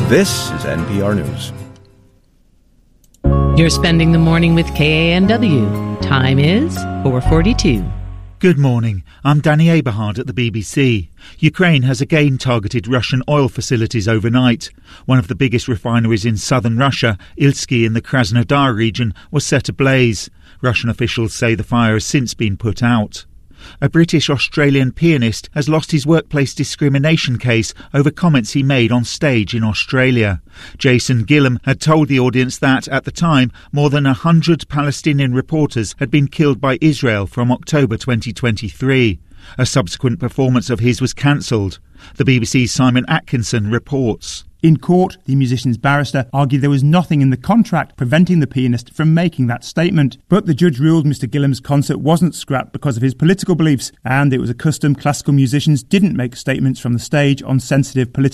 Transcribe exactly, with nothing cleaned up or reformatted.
This is N P R News. You're spending the morning with K A N W. Time is four forty-two. Good morning. I'm Danny Aberhard at the B B C. Ukraine has again targeted Russian oil facilities overnight. One of the biggest refineries in southern Russia, Ilsky in the Krasnodar region, was set ablaze. Russian officials say the fire has since been put out. A British-Australian pianist has lost his workplace discrimination case over comments he made on stage in Australia. Jason Gillam had told the audience that, at the time, more than one hundred Palestinian reporters had been killed by Israel from October twenty twenty-three. A subsequent performance of his was cancelled. The B B C's Simon Atkinson reports. In court, the musician's barrister argued there was nothing in the contract preventing the pianist from making that statement. But the judge ruled Mister Gillam's concert wasn't scrapped because of his political beliefs, and it was a custom classical musicians didn't make statements from the stage on sensitive political